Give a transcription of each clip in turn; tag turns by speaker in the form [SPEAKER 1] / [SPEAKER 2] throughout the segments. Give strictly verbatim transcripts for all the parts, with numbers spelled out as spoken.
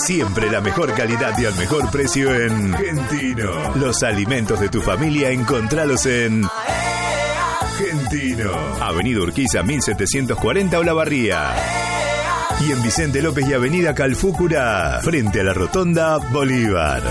[SPEAKER 1] Siempre la mejor calidad y al mejor precio en Gentino. Los alimentos de tu familia, encontralos en Gentino. Avenida Urquiza mil setecientos cuarenta Olavarría. Y en Vicente López y Avenida Calfúcura, frente a la Rotonda Bolívar.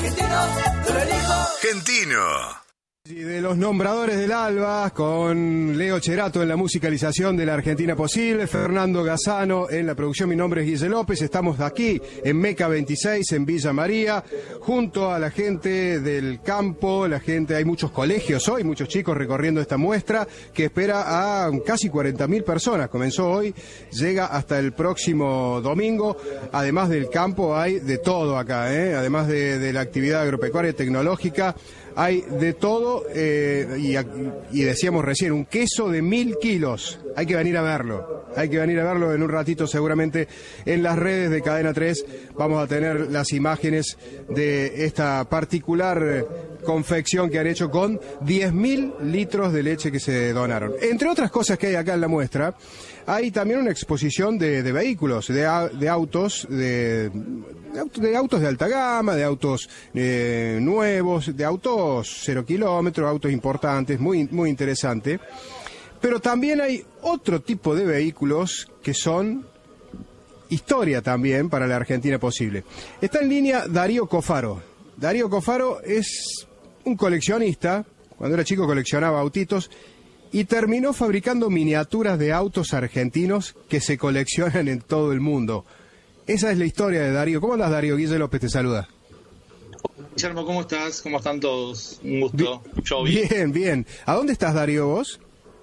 [SPEAKER 1] Gentino.
[SPEAKER 2] Y de los nombradores del Alba, con Leo Cherato en la musicalización de La Argentina Posible, Fernando Gazzano en la producción. Mi nombre es Guille López. Estamos aquí en Meca veintiséis, en Villa María, junto a la gente del campo, la gente, hay muchos colegios hoy, muchos chicos recorriendo esta muestra que espera a casi cuarenta mil personas. Comenzó hoy, llega hasta el próximo domingo. Además del campo hay de todo acá, ¿eh? Además de, de la actividad agropecuaria y tecnológica, hay de todo, eh, y, y decíamos recién, un queso de mil kilos. Hay que venir a verlo, hay que venir a verlo en un ratito seguramente en las redes de Cadena tres. Vamos a tener las imágenes de esta particular confección que han hecho con diez mil litros de leche que se donaron. Entre otras cosas que hay acá en la muestra, hay también una exposición de, de vehículos, de, de autos, de, de autos de alta gama, de autos eh, nuevos, de autos cero kilómetros, autos importantes, muy, muy interesante. Pero también hay otro tipo de vehículos que son historia también para la Argentina Posible. Está en línea Darío Cofaro. Darío Cofaro es un coleccionista. Cuando era chico coleccionaba autitos y terminó fabricando miniaturas de autos argentinos que se coleccionan en todo el mundo. Esa es la historia de Darío. ¿Cómo andas, Darío? Guille López te saluda.
[SPEAKER 3] Guillermo, ¿cómo estás? ¿Cómo están todos? Un gusto. Yo
[SPEAKER 2] bien. bien, bien. ¿A dónde estás, Darío, vos?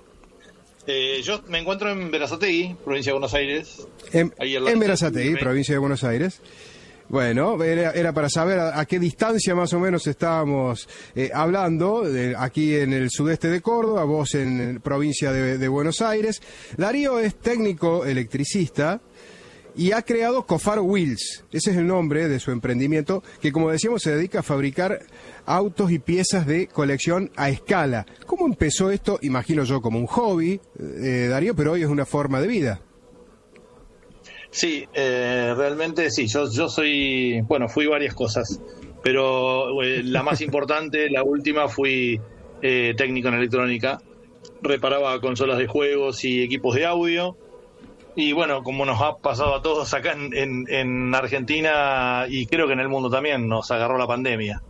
[SPEAKER 3] Eh, yo me encuentro en Berazategui, provincia de Buenos Aires.
[SPEAKER 2] En, en Berazategui, provincia de Buenos Aires. Bueno, era, era para saber a, a qué distancia más o menos estábamos eh, hablando, de, aquí en el sudeste de Córdoba, vos en, en provincia de, de Buenos Aires. Darío es técnico electricista y ha creado Cofaro Wheels. Ese es el nombre de su emprendimiento, que como decíamos se dedica a fabricar autos y piezas de colección a escala. ¿Cómo empezó esto? Imagino yo como un hobby, eh, Darío, pero hoy es una forma de vida.
[SPEAKER 3] Sí, eh, realmente sí, yo, yo soy, bueno, fui varias cosas, pero eh, la más importante, la última, fui eh, técnico en electrónica, reparaba consolas de juegos y equipos de audio, y bueno, como nos ha pasado a todos acá en, en, en Argentina, y creo que en el mundo también, nos agarró la pandemia,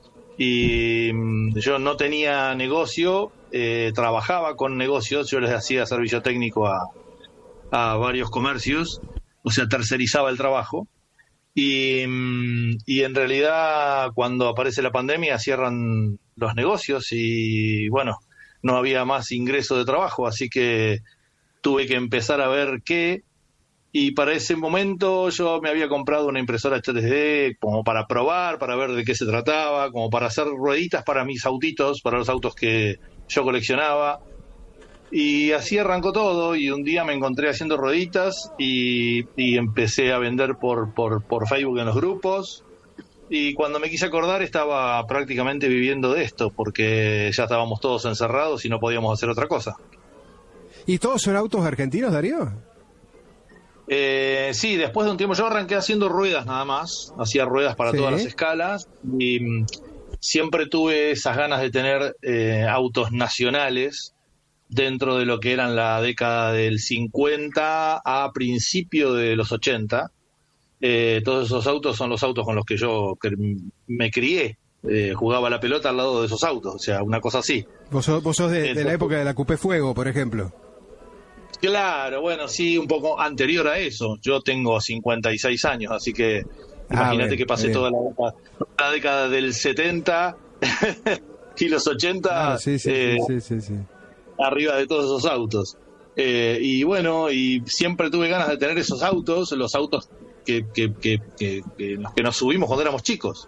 [SPEAKER 3] y mm, yo no tenía negocio, eh, trabajaba con negocios, yo les hacía servicio técnico a, a varios comercios, o sea, tercerizaba el trabajo, y, y en realidad cuando aparece la pandemia cierran los negocios y bueno, no había más ingreso de trabajo, así que tuve que empezar a ver qué, y para ese momento yo me había comprado una impresora tres D como para probar, para ver de qué se trataba, como para hacer rueditas para mis autitos, para los autos que yo coleccionaba. Y así arrancó todo, y un día me encontré haciendo rueditas y, y empecé a vender por, por, por Facebook en los grupos, y cuando me quise acordar estaba prácticamente viviendo de esto, porque ya estábamos todos encerrados y no podíamos hacer otra cosa.
[SPEAKER 2] ¿Y todos son autos argentinos, Darío?
[SPEAKER 3] Eh, sí, después de un tiempo yo arranqué haciendo ruedas nada más, hacía ruedas para ¿Sí? todas las escalas, y mm, siempre tuve esas ganas de tener eh, autos nacionales, dentro de lo que eran la década del cincuenta a principio de los ochenta. Eh, todos esos autos son los autos con los que yo me crié, eh, jugaba la pelota al lado de esos autos, o sea, una cosa así.
[SPEAKER 2] Vos sos, vos sos de, de la época de la Coupé Fuego, por ejemplo.
[SPEAKER 3] Claro, bueno, sí, un poco anterior a eso. Yo tengo cincuenta y seis años, así que ah, imagínate bien, que pasé toda la década, la década del setenta y los ochenta.
[SPEAKER 2] Ah, sí, sí, eh, sí, sí, sí, sí.
[SPEAKER 3] Arriba de todos esos autos. Eh, y bueno, y siempre tuve ganas de tener esos autos, los autos que, que, que, que, que los que nos subimos cuando éramos chicos.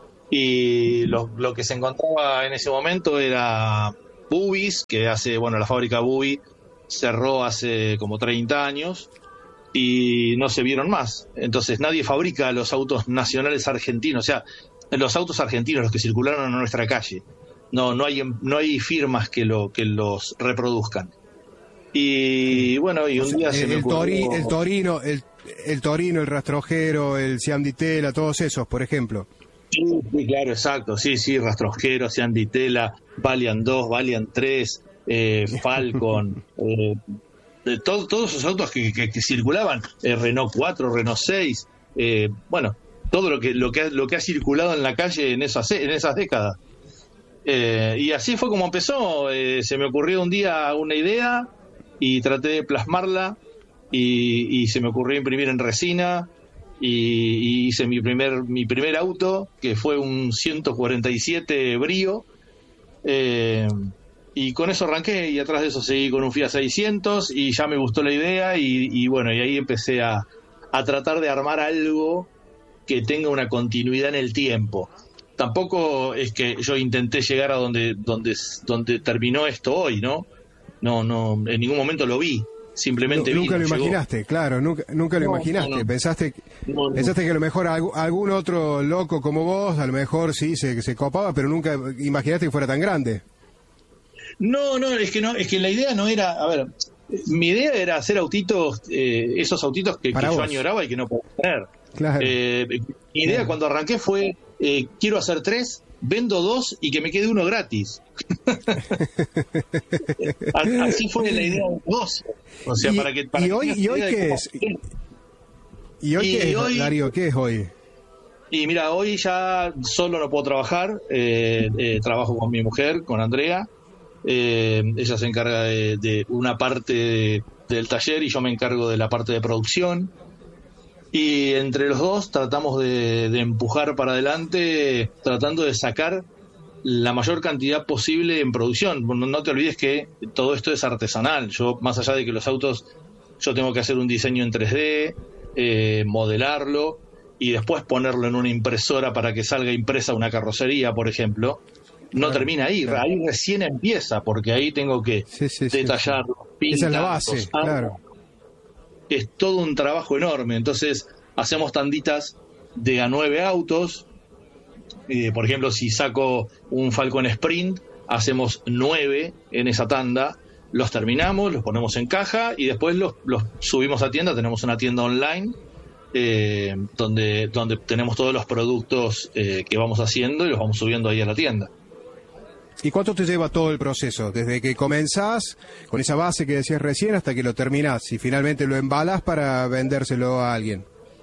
[SPEAKER 3] Y lo, lo que se encontraba en ese momento era Bubis, que hace, bueno, la fábrica Bubi cerró hace como treinta años y no se vieron más. Entonces nadie fabrica los autos nacionales argentinos, o sea, los autos argentinos, los que circularon en nuestra calle. No, no hay, no hay firmas que lo que los reproduzcan. Y bueno, y un día
[SPEAKER 2] el,
[SPEAKER 3] se me
[SPEAKER 2] el,
[SPEAKER 3] ocurrió...
[SPEAKER 2] tori, el Torino, el el Torino, el Rastrojero, el Siam di Tela, todos esos, por ejemplo.
[SPEAKER 3] Sí, sí, claro, exacto. Sí, sí, Rastrojero, Siam di Tela, Valiant dos, Valiant tres, eh, Falcon, eh, de to- todos esos autos que, que, que circulaban, eh, Renault cuatro, Renault seis, eh, bueno, todo lo que lo que ha, lo que ha circulado en la calle en esas en esas décadas. Eh, y así fue como empezó. Eh, se me ocurrió un día una idea y traté de plasmarla y, y se me ocurrió imprimir en resina y, y hice mi primer mi primer auto, que fue un ciento cuarenta y siete Brio, eh, y con eso arranqué, y atrás de eso seguí con un Fiat seiscientos y ya me gustó la idea y, y bueno, y ahí empecé a, a tratar de armar algo que tenga una continuidad en el tiempo. Tampoco es que yo intenté llegar a donde donde donde terminó esto hoy, ¿no? No, no, en ningún momento lo vi. Simplemente
[SPEAKER 2] no, nunca
[SPEAKER 3] vino,
[SPEAKER 2] lo
[SPEAKER 3] llegó.
[SPEAKER 2] imaginaste, claro, nunca, nunca lo
[SPEAKER 3] No,
[SPEAKER 2] imaginaste.
[SPEAKER 3] no, no.
[SPEAKER 2] Pensaste,
[SPEAKER 3] No, no.
[SPEAKER 2] pensaste que a lo mejor alg- algún otro loco como vos, a lo mejor sí se, se copaba, pero nunca imaginaste que fuera tan grande.
[SPEAKER 3] No, no, es que no, es que la idea no era, a ver, mi idea era hacer autitos, eh, esos autitos que, que
[SPEAKER 2] Para
[SPEAKER 3] yo
[SPEAKER 2] vos.
[SPEAKER 3] añoraba y que no podía tener.
[SPEAKER 2] Claro.
[SPEAKER 3] Eh, mi idea
[SPEAKER 2] Claro.
[SPEAKER 3] cuando arranqué fue, eh, quiero hacer tres, vendo dos y que me quede uno gratis. Así fue la idea del negocio. O sea,
[SPEAKER 2] y,
[SPEAKER 3] para que, para
[SPEAKER 2] y
[SPEAKER 3] que
[SPEAKER 2] hoy,
[SPEAKER 3] tengas
[SPEAKER 2] y hoy
[SPEAKER 3] idea de
[SPEAKER 2] qué
[SPEAKER 3] cómo
[SPEAKER 2] es?
[SPEAKER 3] hacer.
[SPEAKER 2] ¿Y hoy
[SPEAKER 3] Y
[SPEAKER 2] qué es,
[SPEAKER 3] hoy-
[SPEAKER 2] Darío? ¿Qué es hoy?
[SPEAKER 3] Y mira, hoy ya solo no puedo trabajar, eh, eh, trabajo con mi mujer, con Andrea. Eh, ella se encarga de, de una parte de- del taller y yo me encargo de la parte de producción. Y entre los dos tratamos de, de empujar para adelante, tratando de sacar la mayor cantidad posible en producción. No, no te olvides que todo esto es artesanal. Yo, más allá de que los autos, yo tengo que hacer un diseño en tres D, eh, modelarlo y después ponerlo en una impresora para que salga impresa una carrocería, por ejemplo. No
[SPEAKER 2] Claro,
[SPEAKER 3] termina ahí,
[SPEAKER 2] claro.
[SPEAKER 3] ahí recién empieza, porque ahí tengo que
[SPEAKER 2] Sí, sí, sí,
[SPEAKER 3] detallarlo,
[SPEAKER 2] sí. Esa es la
[SPEAKER 3] pintar,
[SPEAKER 2] base,
[SPEAKER 3] tostar.
[SPEAKER 2] claro.
[SPEAKER 3] Es todo un trabajo enorme. Entonces hacemos tanditas de a nueve autos. Eh, por ejemplo, si saco un Falcon Sprint, hacemos nueve en esa tanda, los terminamos, los ponemos en caja y después los, los subimos a tienda. Tenemos una tienda online eh, donde, donde tenemos todos los productos eh, que vamos haciendo y los vamos subiendo ahí a la tienda.
[SPEAKER 2] ¿Y cuánto te lleva todo el proceso? Desde que comenzás con esa base que decías recién hasta que lo terminás y finalmente lo embalás para vendérselo a alguien.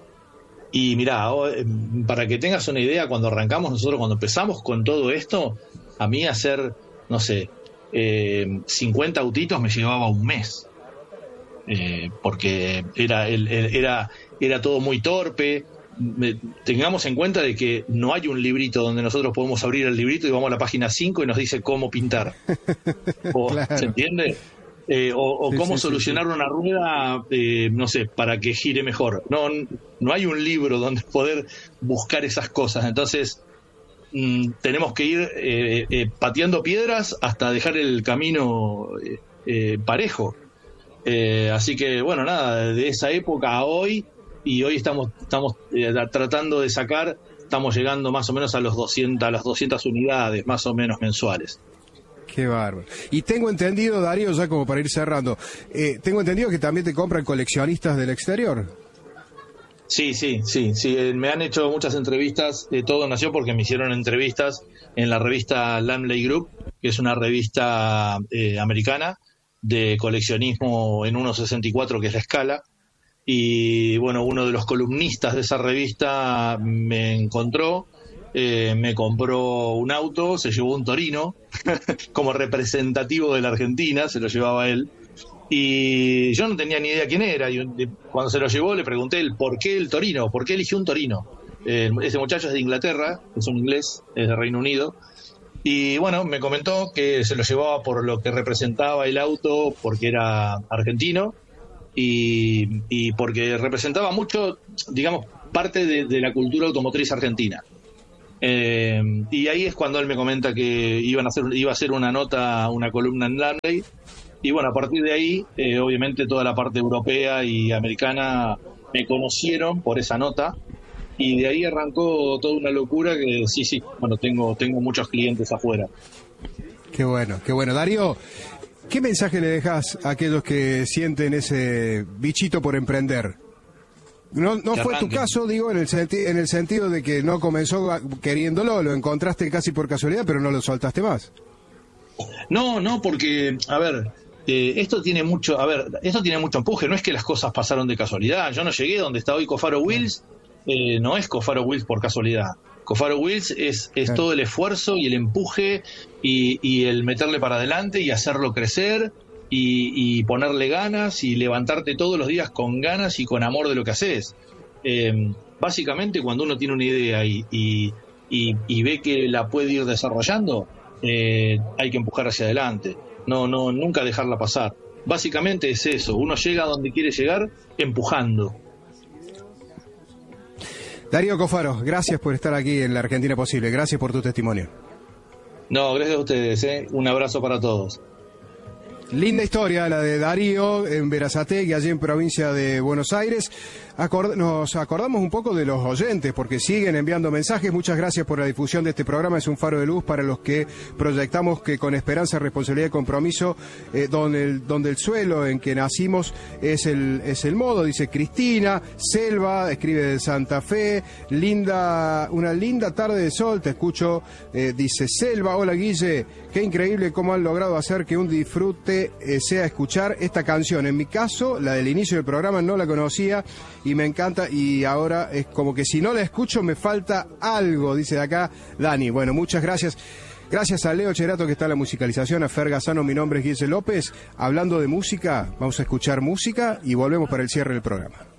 [SPEAKER 3] Y mirá, o- eh, para que tengas una idea, cuando arrancamos nosotros, cuando empezamos con todo esto, a mí hacer, no sé, eh, cincuenta autitos me llevaba un mes. Eh, porque era, el- el- era, era todo muy torpe. Me- tengamos en cuenta de que no hay un librito donde nosotros podemos abrir el librito y vamos a la página cinco y nos dice cómo pintar. O,
[SPEAKER 2] Claro.
[SPEAKER 3] ¿se entiende? Eh, o o
[SPEAKER 2] Sí,
[SPEAKER 3] cómo
[SPEAKER 2] sí, sí,
[SPEAKER 3] solucionar una rueda, eh, no sé, para que gire mejor. No, no hay un libro donde poder buscar esas cosas. Entonces, mm, tenemos que ir eh, eh, pateando piedras hasta dejar el camino eh, eh, parejo. Eh, así que, bueno, nada, de esa época a hoy, y hoy estamos, estamos eh, tratando de sacar, estamos llegando más o menos a los doscientas, a las doscientas unidades, más o menos mensuales.
[SPEAKER 2] Qué bárbaro. Y tengo entendido, Darío, ya como para ir cerrando, eh, tengo entendido que también te compran coleccionistas del exterior.
[SPEAKER 3] Sí, sí, sí, sí. eh, Me han hecho muchas entrevistas. eh, todo nació porque me hicieron entrevistas en la revista Lamley Group, que es una revista eh, americana de coleccionismo en uno sesenta y cuatro, que es la escala. Y bueno, uno de los columnistas de esa revista me encontró, eh, me compró un auto, se llevó un Torino como representativo de la Argentina, se lo llevaba él. Y yo no tenía ni idea quién era. Y cuando se lo llevó le pregunté el por qué el Torino, por qué eligió un Torino. Eh, ese muchacho es de Inglaterra, es un inglés, es de Reino Unido. Y bueno, me comentó que se lo llevaba por lo que representaba el auto, porque era argentino y, y porque representaba mucho, digamos, parte de, de la cultura automotriz argentina. Eh, y ahí es cuando él me comenta que iban a hacer, iba a hacer una nota, una columna en Lamley. Y bueno, a partir de ahí, eh, obviamente toda la parte europea y americana me conocieron por esa nota. Y de ahí arrancó toda una locura que sí, sí, bueno, tengo, tengo muchos clientes afuera.
[SPEAKER 2] Qué bueno, qué bueno. Darío, ¿qué mensaje le dejas a aquellos que sienten ese bichito por emprender? No, no fue tu caso, digo, en el, senti en el sentido de que no comenzó queriéndolo, lo encontraste casi por casualidad, pero no lo soltaste más.
[SPEAKER 3] No, no, porque, a ver, eh, esto tiene mucho, a ver, esto tiene mucho empuje, no es que las cosas pasaron de casualidad. Yo no llegué donde está hoy Cofaro Wheels, eh, no es Cofaro Wheels por casualidad. Cofaro Wheels es, es todo el esfuerzo y el empuje y, y el meterle para adelante y hacerlo crecer y, y ponerle ganas y levantarte todos los días con ganas y con amor de lo que haces. Eh, básicamente, cuando uno tiene una idea y, y, y, y ve que la puede ir desarrollando, eh, hay que empujar hacia adelante. No, no, nunca dejarla pasar. Básicamente es eso. Uno llega a donde quiere llegar empujando.
[SPEAKER 2] Darío Cofaro, gracias por estar aquí en La Argentina Posible. Gracias por tu testimonio.
[SPEAKER 3] No, gracias a ustedes. ¿eh? Un abrazo para todos.
[SPEAKER 2] Linda historia la de Darío en Berazategui, allí en provincia de Buenos Aires. Acord nos acordamos un poco de los oyentes, porque siguen enviando mensajes. Muchas gracias por la difusión de este programa. Es un faro de luz para los que proyectamos que con esperanza, responsabilidad y compromiso, eh, donde, el, donde el suelo en que nacimos es el, es el modo, dice Cristina. Selva, escribe de Santa Fe. Linda, una linda tarde de sol, te escucho, eh, dice Selva. Hola Guille, qué increíble cómo han logrado hacer que un disfrute eh, sea escuchar esta canción. En mi caso, la del inicio del programa no la conocía y me encanta, y ahora es como que si no la escucho me falta algo, dice de acá Dani. Bueno, muchas gracias. Gracias a Leo Cherato que está en la musicalización, a Fer Gazano, mi nombre es Guille López. Hablando de música, vamos a escuchar música y volvemos para el cierre del programa.